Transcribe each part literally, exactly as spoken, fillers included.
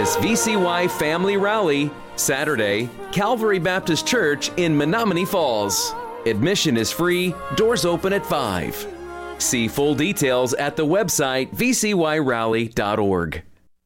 This V C Y Family Rally, Saturday, Calvary Baptist Church in Menominee Falls. Admission is free, doors open at five. See full details at the website v c y rally dot org.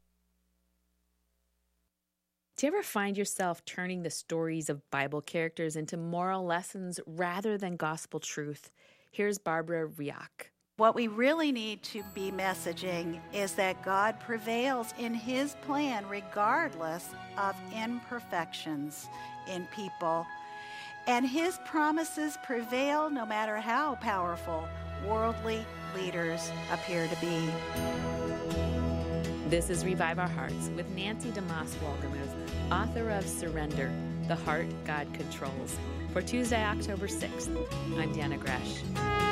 Do you ever find yourself turning the stories of Bible characters into moral lessons rather than gospel truth? Here's Barbara Riach. What we really need to be messaging is that God prevails in His plan regardless of imperfections in people. And His promises prevail no matter how powerful worldly leaders appear to be. This is Revive Our Hearts with Nancy DeMoss Wolgemuth, author of Surrender, The Heart God Controls, for Tuesday, October sixth. I'm Deanna Gresh.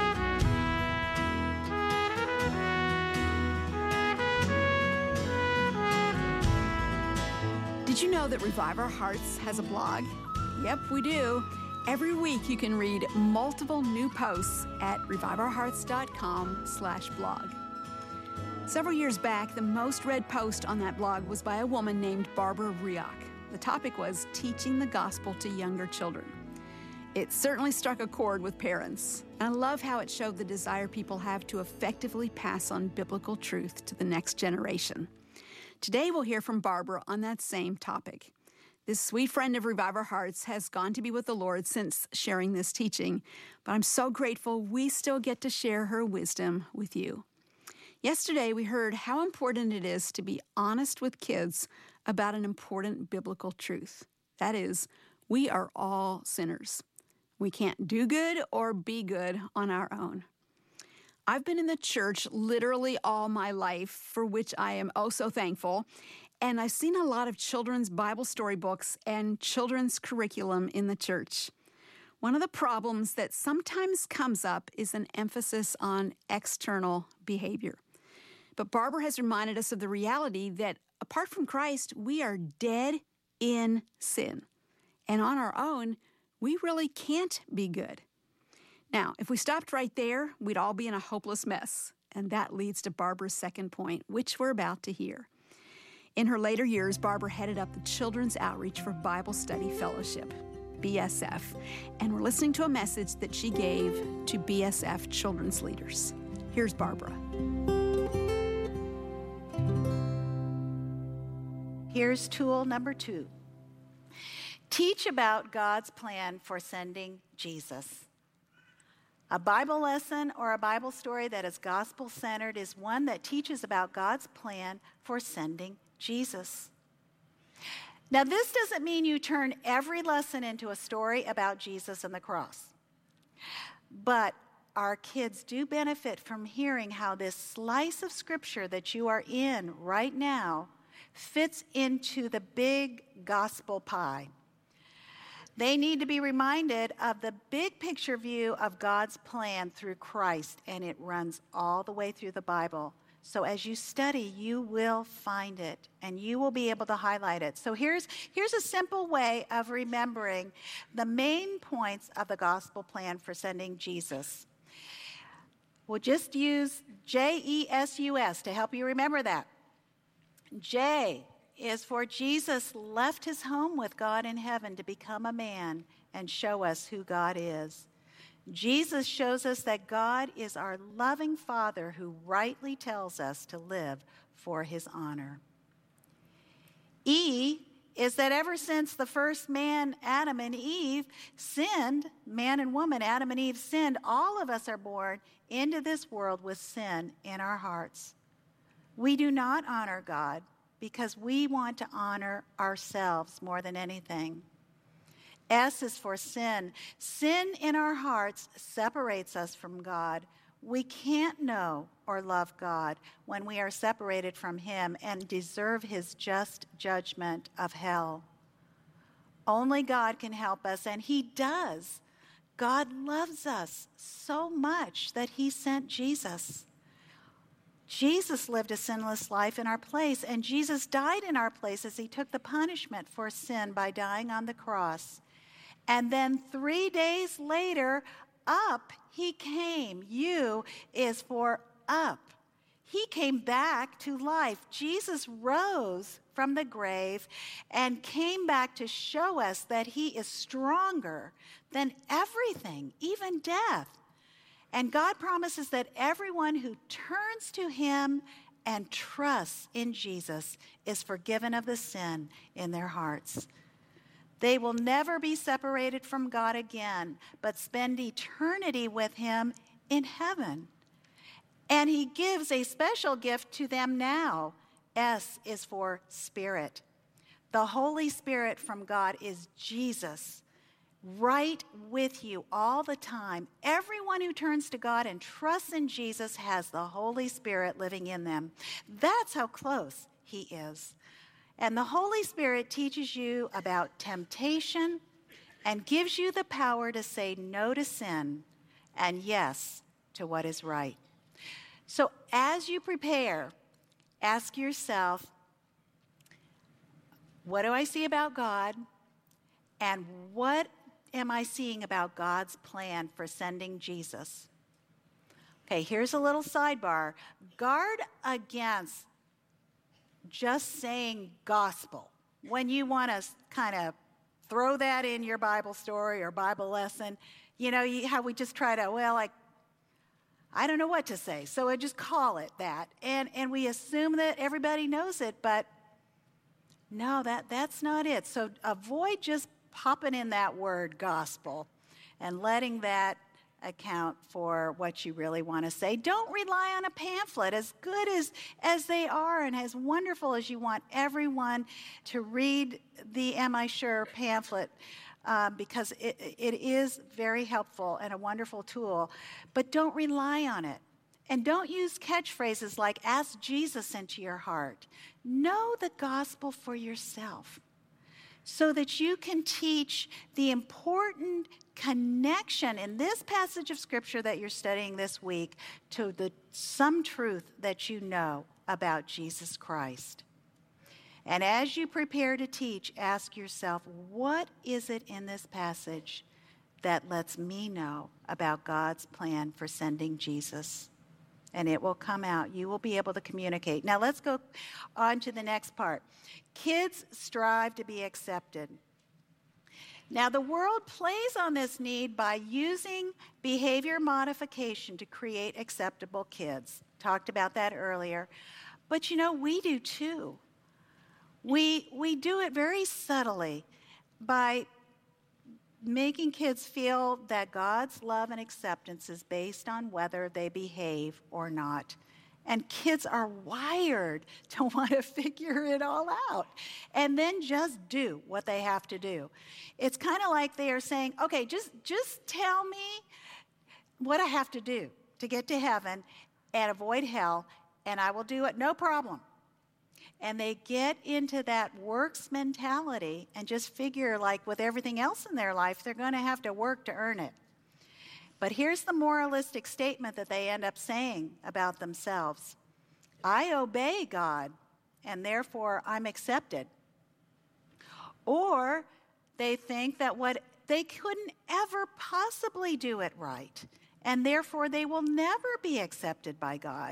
Did you know that Revive Our Hearts has a blog? Yep, we do. Every week you can read multiple new posts at revive our hearts dot com slash blog. Several years back, the most read post on that blog was by a woman named Barbara Riach. The topic was teaching the gospel to younger children. It certainly struck a chord with parents. I love how it showed the desire people have to effectively pass on biblical truth to the next generation. Today we'll hear from Barbara on that same topic. This sweet friend of Revive Our Hearts has gone to be with the Lord since sharing this teaching, but I'm so grateful we still get to share her wisdom with you. Yesterday we heard how important it is to be honest with kids about an important biblical truth. That is, we are all sinners. We can't do good or be good on our own. I've been in the church literally all my life, for which I am oh so thankful, and I've seen a lot of children's Bible story books and children's curriculum in the church. One of the problems that sometimes comes up is an emphasis on external behavior. But Barbara has reminded us of the reality that apart from Christ, we are dead in sin. And on our own, we really can't be good. Now, if we stopped right there, we'd all be in a hopeless mess. And that leads to Barbara's second point, which we're about to hear. In her later years, Barbara headed up the Children's Outreach for Bible Study Fellowship, B S F, and we're listening to a message that she gave to B S F children's leaders. Here's Barbara. Here's tool number two. Teach about God's plan for sending Jesus. A Bible lesson or a Bible story that is gospel-centered is one that teaches about God's plan for sending Jesus. Now, this doesn't mean you turn every lesson into a story about Jesus and the cross. But our kids do benefit from hearing how this slice of Scripture that you are in right now fits into the big gospel pie. They need to be reminded of the big picture view of God's plan through Christ, and it runs all the way through the Bible. So as you study, you will find it, and you will be able to highlight it. So here's, here's a simple way of remembering the main points of the gospel plan for sending Jesus. We'll just use J E S U S to help you remember that. J is for Jesus left his home with God in heaven to become a man and show us who God is. Jesus shows us that God is our loving Father who rightly tells us to live for his honor. E is that ever since the first man, Adam and Eve, sinned, man and woman, Adam and Eve sinned, all of us are born into this world with sin in our hearts. We do not honor God because we want to honor ourselves more than anything. S is for sin. Sin in our hearts separates us from God. We can't know or love God when we are separated from him and deserve his just judgment of hell. Only God can help us, and he does. God loves us so much that he sent Jesus. Jesus lived a sinless life in our place, and Jesus died in our place as he took the punishment for sin by dying on the cross. And then three days later, up he came. U is for up. He came back to life. Jesus rose from the grave and came back to show us that he is stronger than everything, even death. And God promises that everyone who turns to him and trusts in Jesus is forgiven of the sin in their hearts. They will never be separated from God again, but spend eternity with him in heaven. And he gives a special gift to them now. S is for Spirit. The Holy Spirit from God is Jesus, right with you all the time. Everyone who turns to God and trusts in Jesus has the Holy Spirit living in them. That's how close he is. And the Holy Spirit teaches you about temptation and gives you the power to say no to sin and yes to what is right. So as you prepare, ask yourself, what do I see about God? And what am I seeing about God's plan for sending Jesus? Okay, here's a little sidebar. Guard against just saying gospel. When you want to kind of throw that in your Bible story or Bible lesson, you know, you, how we just try to, well, like, I don't know what to say, so I just call it that. And and we assume that everybody knows it, but no, that, that's not it. So avoid just popping in that word gospel and letting that account for what you really want to say. Don't rely on a pamphlet, as good as, as they are and as wonderful as you want everyone to read the Am I Sure pamphlet. Uh, because it, it is very helpful and a wonderful tool, but don't rely on it. And don't use catchphrases like, ask Jesus into your heart. Know the gospel for yourself so that you can teach the important connection in this passage of Scripture that you're studying this week to the some truth that you know about Jesus Christ. And as you prepare to teach, ask yourself, what is it in this passage that lets me know about God's plan for sending Jesus? And it will come out. You will be able to communicate. Now let's go on to the next part. Kids strive to be accepted. Now the world plays on this need by using behavior modification to create acceptable kids. Talked about that earlier. But you know, we do too. We, we do it very subtly by making kids feel that God's love and acceptance is based on whether they behave or not. And kids are wired to want to figure it all out and then just do what they have to do. It's kind of like they are saying, okay, just, just tell me what I have to do to get to heaven and avoid hell, and I will do it, no problem. And they get into that works mentality and just figure, like with everything else in their life, they're going to have to work to earn it. But here's the moralistic statement that they end up saying about themselves. I obey God, and therefore I'm accepted. Or they think that what they couldn't ever possibly do it right, and therefore they will never be accepted by God.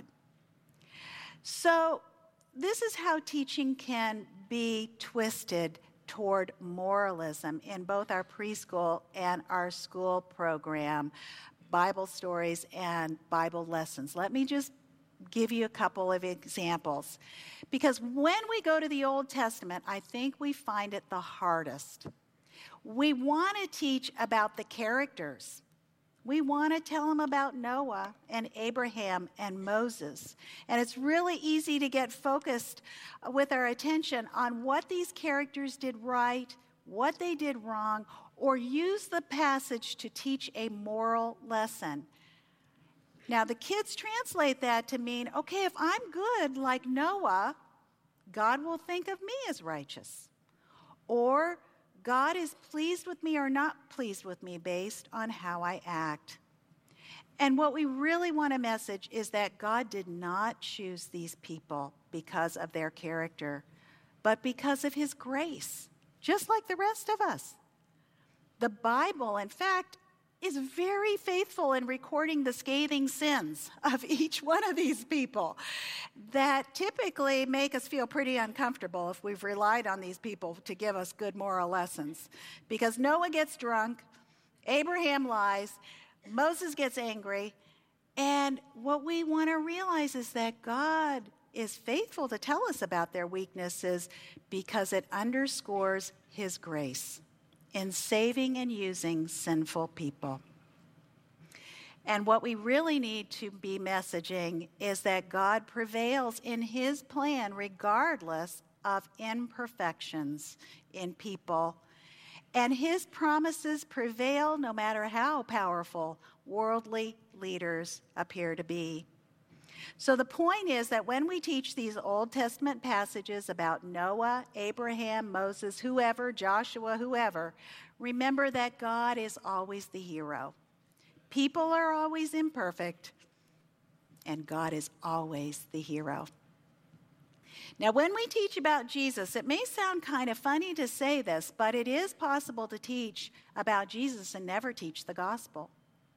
So this is how teaching can be twisted toward moralism in both our preschool and our school program, Bible stories and Bible lessons. Let me just give you a couple of examples. Because when we go to the Old Testament, I think we find it the hardest. We want to teach about the characters. We want to tell them about Noah and Abraham and Moses. And it's really easy to get focused with our attention on what these characters did right, what they did wrong, or use the passage to teach a moral lesson. Now, the kids translate that to mean, okay, if I'm good like Noah, God will think of me as righteous. Or God is pleased with me or not pleased with me based on how I act. And what we really want to message is that God did not choose these people because of their character, but because of his grace, just like the rest of us. The Bible, in fact, is very faithful in recording the scathing sins of each one of these people that typically make us feel pretty uncomfortable if we've relied on these people to give us good moral lessons. Because Noah gets drunk, Abraham lies, Moses gets angry, and what we want to realize is that God is faithful to tell us about their weaknesses because it underscores his grace in saving and using sinful people. And what we really need to be messaging is that God prevails in his plan regardless of imperfections in people. And his promises prevail no matter how powerful worldly leaders appear to be. So the point is that when we teach these Old Testament passages about Noah, Abraham, Moses, whoever, Joshua, whoever, remember that God is always the hero. People are always imperfect, and God is always the hero. Now, when we teach about Jesus, it may sound kind of funny to say this, but it is possible to teach about Jesus and never teach the gospel.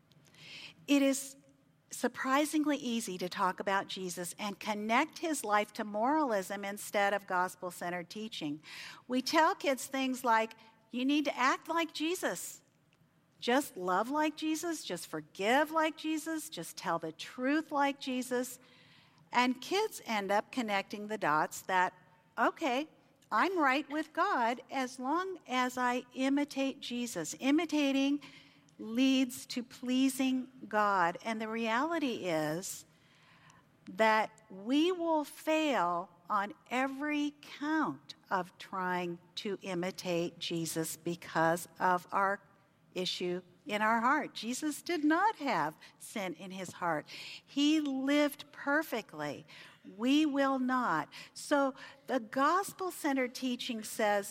It is surprisingly easy to talk about Jesus and connect his life to moralism instead of gospel-centered teaching. We tell kids things like, you need to act like Jesus. Just love like Jesus. Just forgive like Jesus. Just tell the truth like Jesus. And kids end up connecting the dots that, okay, I'm right with God as long as I imitate Jesus. Imitating leads to pleasing God. And the reality is that we will fail on every count of trying to imitate Jesus because of our issue in our heart. Jesus did not have sin in his heart. He lived perfectly. We will not. So the gospel-centered teaching says,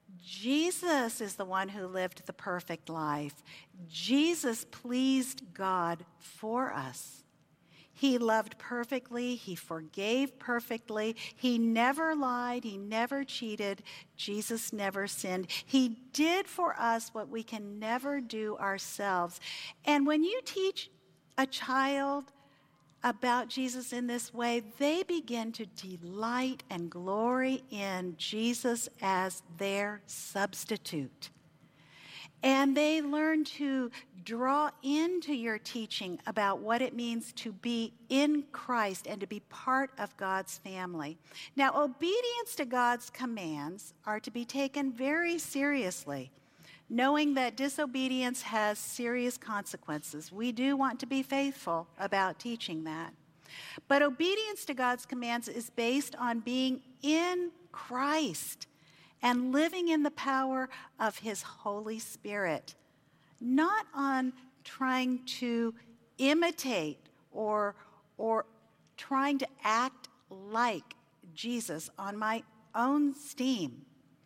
Jesus is the one who lived the perfect life. Jesus pleased God for us. He loved perfectly. He forgave perfectly. He never lied. He never cheated. Jesus never sinned. He did for us what we can never do ourselves. And when you teach a child about Jesus in this way, they begin to delight and glory in Jesus as their substitute. And they learn to draw into your teaching about what it means to be in Christ and to be part of God's family. Now, obedience to God's commands are to be taken very seriously, knowing that disobedience has serious consequences. We do want to be faithful about teaching that. But obedience to God's commands is based on being in Christ and living in the power of his Holy Spirit, not on trying to imitate or, or trying to act like Jesus on my own steam.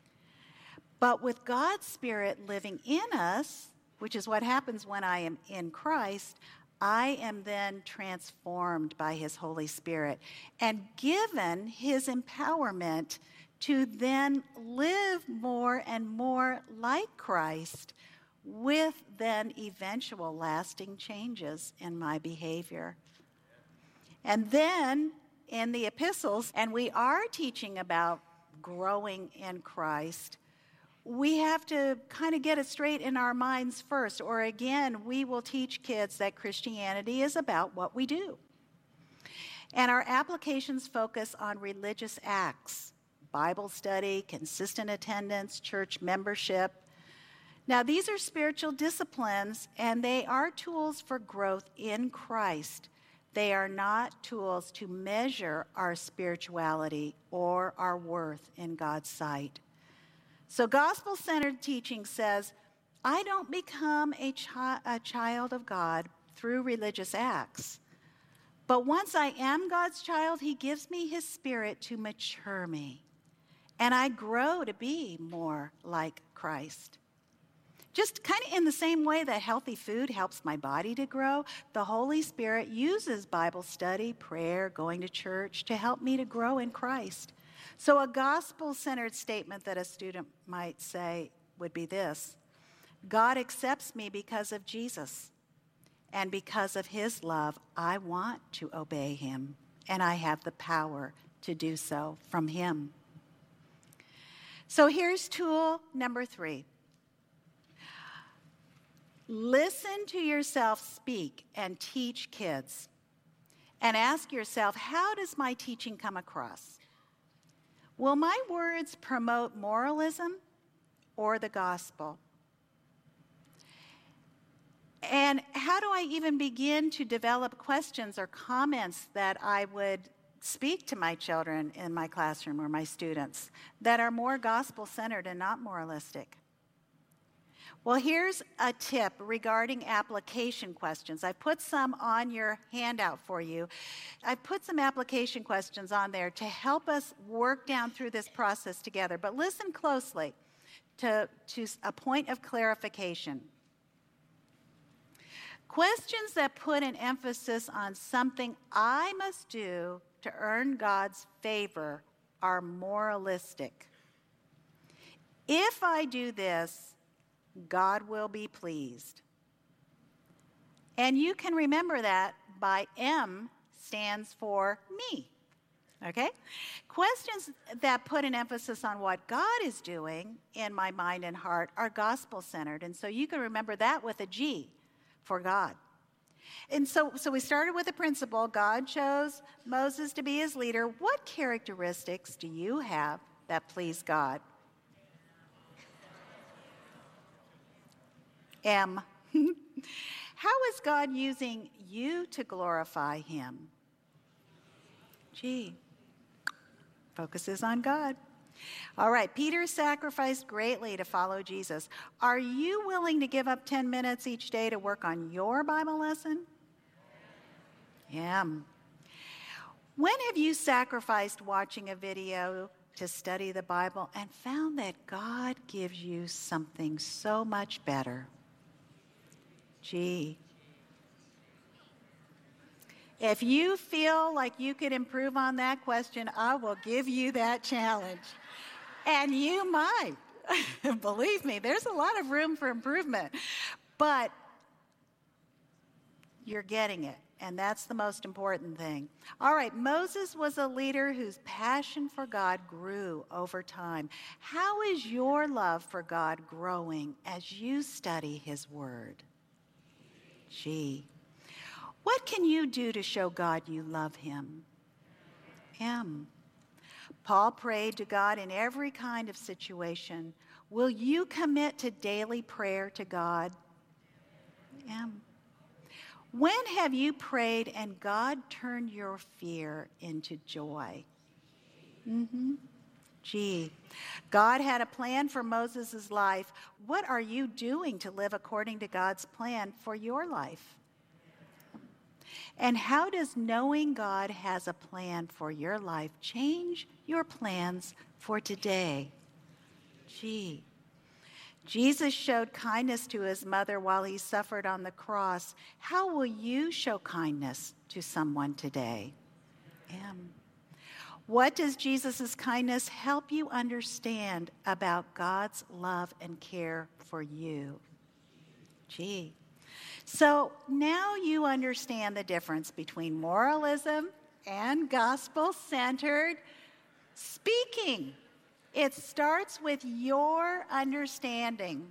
But with God's Spirit living in us, which is what happens when I am in Christ, I am then transformed by his Holy Spirit and given his empowerment to then live more and more like Christ, with then eventual lasting changes in my behavior. And then in the epistles, and we are teaching about growing in Christ, we have to kind of get it straight in our minds first, or again, we will teach kids that Christianity is about what we do. And our applications focus on religious acts, Bible study, consistent attendance, church membership. Now, these are spiritual disciplines, and they are tools for growth in Christ. They are not tools to measure our spirituality or our worth in God's sight. So gospel-centered teaching says, I don't become a, chi- a child of God through religious acts. But once I am God's child, he gives me his Spirit to mature me. And I grow to be more like Christ. Just kind of in the same way that healthy food helps my body to grow, the Holy Spirit uses Bible study, prayer, going to church to help me to grow in Christ. So a gospel-centered statement that a student might say would be this: God accepts me because of Jesus. And because of his love, I want to obey him. And I have the power to do so from him. So here's tool number three. Listen to yourself speak and teach kids. And ask yourself, how does my teaching come across? Will my words promote moralism or the gospel? And how do I even begin to develop questions or comments that I would speak to my children in my classroom or my students that are more gospel-centered and not moralistic? Well, here's a tip regarding application questions. I put some on your handout for you. I put some application questions on there to help us work down through this process together. But listen closely to, to a point of clarification. Questions that put an emphasis on something I must do to earn God's favor are moralistic. If I do this, God will be pleased. And you can remember that by M stands for me. Okay? Questions that put an emphasis on what God is doing in my mind and heart are gospel-centered. And so you can remember that with a G for God. And so, so we started with the principle, God chose Moses to be his leader. What characteristics do you have that please God? M. How is God using you to glorify him? G. Focuses on God. All right, Peter sacrificed greatly to follow Jesus. Are you willing to give up ten minutes each day to work on your Bible lesson? M. When have you sacrificed watching a video to study the Bible and found that God gives you something so much better? G. If you feel like you could improve on that question, I will give you that challenge. And you might. Believe me, there's a lot of room for improvement. But you're getting it, and that's the most important thing. All right, Moses was a leader whose passion for God grew over time. How is your love for God growing as you study his word? G. What can you do to show God you love him? M. Paul prayed to God in every kind of situation. Will you commit to daily prayer to God? M. When have you prayed and God turned your fear into joy? Mm-hmm. G. God had a plan for Moses' life. What are you doing to live according to God's plan for your life? And how does knowing God has a plan for your life change your plans for today? G. Jesus showed kindness to his mother while he suffered on the cross. How will you show kindness to someone today? M. What does Jesus' kindness help you understand about God's love and care for you? G. So now you understand the difference between moralism and gospel-centered speaking. It starts with your understanding.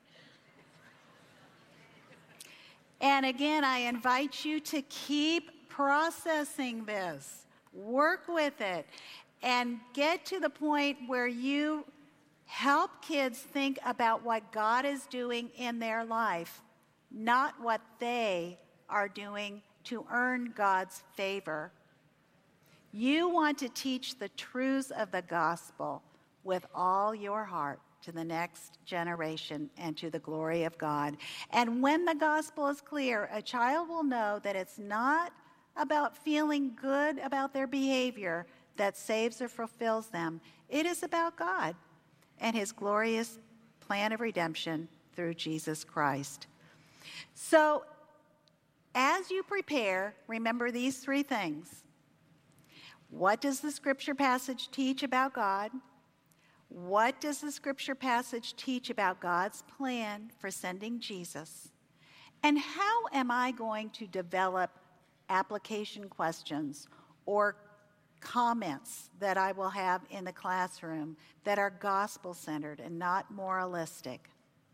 And again, I invite you to keep processing this. Work with it and get to the point where you help kids think about what God is doing in their life, not what they are doing to earn God's favor. You want to teach the truths of the gospel with all your heart to the next generation and to the glory of God. And when the gospel is clear, a child will know that it's not about feeling good about their behavior that saves or fulfills them. It is about God and his glorious plan of redemption through Jesus Christ. So, as you prepare, remember these three things. What does the scripture passage teach about God? What does the scripture passage teach about God's plan for sending Jesus? And how am I going to develop application questions or comments that I will have in the classroom that are gospel-centered and not moralistic?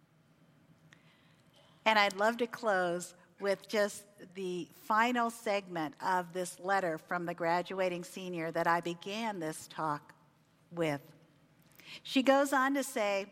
And I'd love to close with just the final segment of this letter from the graduating senior that I began this talk with. She goes on to say,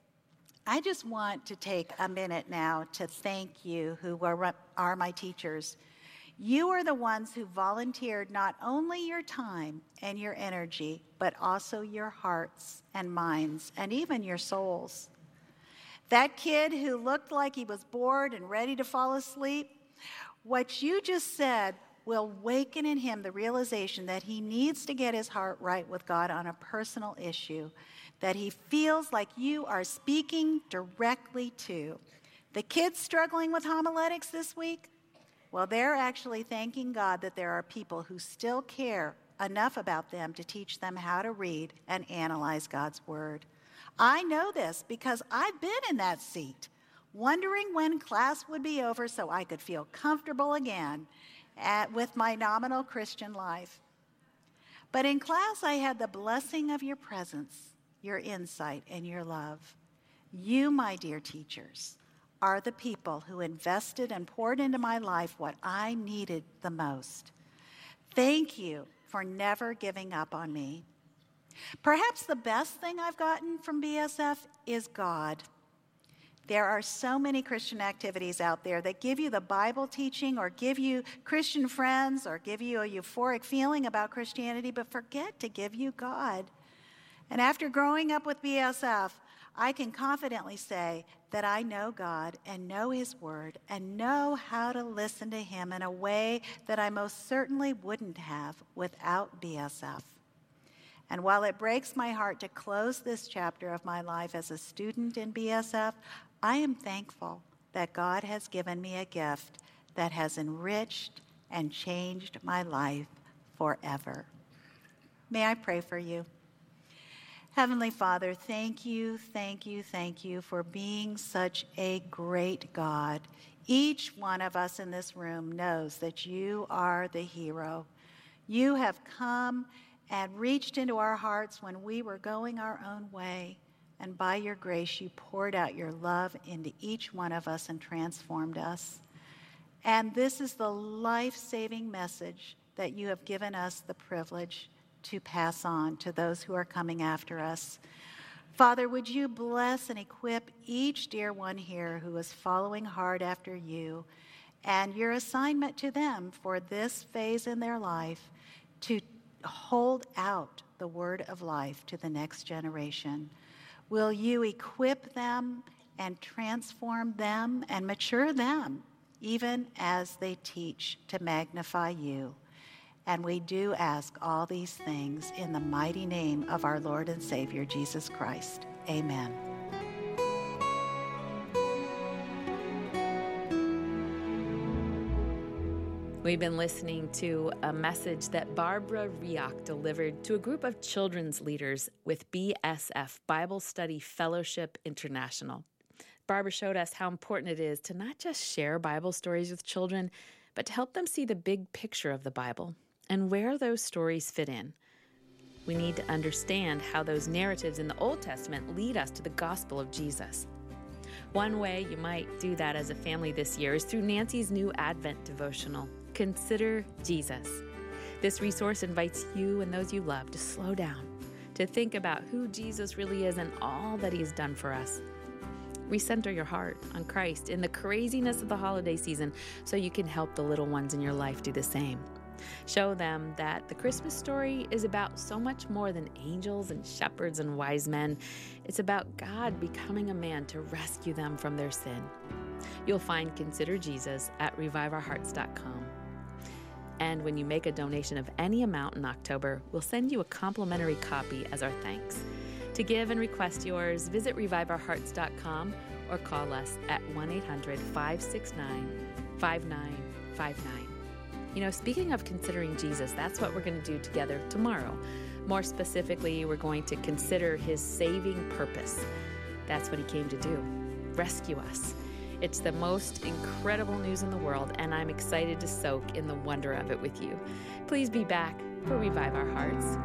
I just want to take a minute now to thank you who are, are my teachers. You are the ones who volunteered not only your time and your energy, but also your hearts and minds and even your souls. That kid who looked like he was bored and ready to fall asleep, what you just said will waken in him the realization that he needs to get his heart right with God on a personal issue that he feels like you are speaking directly to. The kids struggling with homiletics this week, well, they're actually thanking God that there are people who still care enough about them to teach them how to read and analyze God's word. I know this because I've been in that seat, wondering when class would be over so I could feel comfortable again at, with my nominal Christian life. But in class, I had the blessing of your presence, your insight, and your love. You, my dear teachers, are the people who invested and poured into my life what I needed the most. Thank you for never giving up on me. Perhaps the best thing I've gotten from B S F is God. There are so many Christian activities out there that give you the Bible teaching or give you Christian friends or give you a euphoric feeling about Christianity, but forget to give you God. And after growing up with B S F, I can confidently say that I know God and know His Word and know how to listen to Him in a way that I most certainly wouldn't have without B S F. And while it breaks my heart to close this chapter of my life as a student in B S F, I am thankful that God has given me a gift that has enriched and changed my life forever. May I pray for you? Heavenly Father, thank you, thank you, thank you for being such a great God. Each one of us in this room knows that you are the hero. You have come and reached into our hearts when we were going our own way. And by your grace, you poured out your love into each one of us and transformed us. And this is the life-saving message that you have given us the privilege to pass on to those who are coming after us. Father, would you bless and equip each dear one here who is following hard after you, and your assignment to them for this phase in their life to hold out the word of life to the next generation. Will you equip them and transform them and mature them, even as they teach to magnify you? And we do ask all these things in the mighty name of our Lord and Savior, Jesus Christ. Amen. We've been listening to a message that Barbara Riach delivered to a group of children's leaders with B S F, Bible Study Fellowship International. Barbara showed us how important it is to not just share Bible stories with children, but to help them see the big picture of the Bible and where those stories fit in. We need to understand how those narratives in the Old Testament lead us to the gospel of Jesus. One way you might do that as a family this year is through Nancy's new Advent devotional, Consider Jesus. This resource invites you and those you love to slow down, to think about who Jesus really is and all that He's done for us. Recenter your heart on Christ in the craziness of the holiday season so you can help the little ones in your life do the same. Show them that the Christmas story is about so much more than angels and shepherds and wise men. It's about God becoming a man to rescue them from their sin. You'll find Consider Jesus at revive our hearts dot com. And when you make a donation of any amount in October, we'll send you a complimentary copy as our thanks. To give and request yours, visit revive our hearts dot com or call us at one eight hundred, five six nine, five nine five nine. You know, speaking of considering Jesus, that's what we're going to do together tomorrow. More specifically, we're going to consider his saving purpose. That's what he came to do, rescue us. It's the most incredible news in the world, and I'm excited to soak in the wonder of it with you. Please be back for Revive Our Hearts.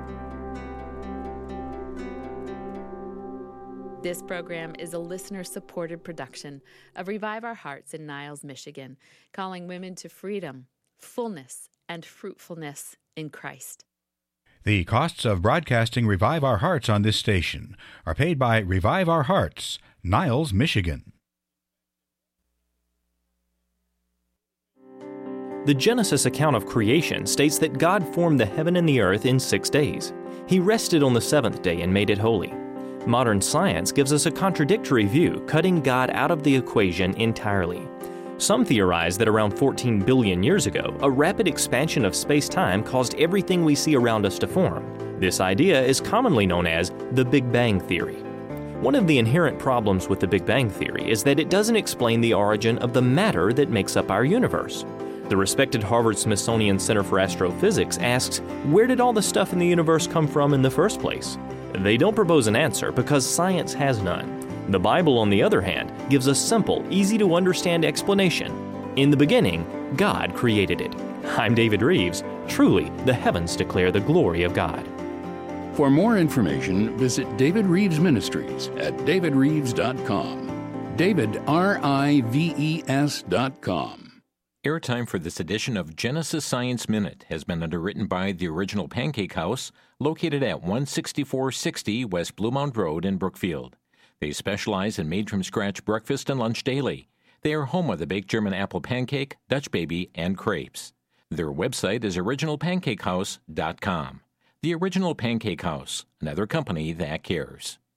This program is a listener-supported production of Revive Our Hearts in Niles, Michigan, calling women to freedom, fullness, and fruitfulness in Christ. The costs of broadcasting Revive Our Hearts on this station are paid by Revive Our Hearts, Niles, Michigan. The Genesis account of creation states that God formed the heaven and the earth in six days. He rested on the seventh day and made it holy. Modern science gives us a contradictory view, cutting God out of the equation entirely. Some theorize that around fourteen billion years ago, a rapid expansion of space-time caused everything we see around us to form. This idea is commonly known as the Big Bang Theory. One of the inherent problems with the Big Bang Theory is that it doesn't explain the origin of the matter that makes up our universe. The respected Harvard-Smithsonian Center for Astrophysics asks, where did all the stuff in the universe come from in the first place? They don't propose an answer because science has none. The Bible, on the other hand, gives a simple, easy-to-understand explanation. In the beginning, God created it. I'm David Reeves. Truly, the heavens declare the glory of God. For more information, visit David Reeves Ministries at david reeves dot com. David, R I V E S dot com. Airtime for this edition of Genesis Science Minute has been underwritten by the Original Pancake House, located at one sixty-four sixty West Bluemount Road in Brookfield. They specialize in made-from-scratch breakfast and lunch daily. They are home of the baked German apple pancake, Dutch baby, and crepes. Their website is original pancake house dot com. The Original Pancake House, another company that cares.